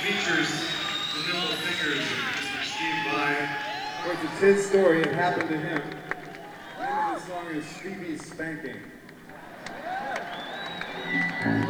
features the nimble fingers of Mr. Steve Vai. Of course, it's his story. It happened to him. The name of the song is Stevie's Spanking.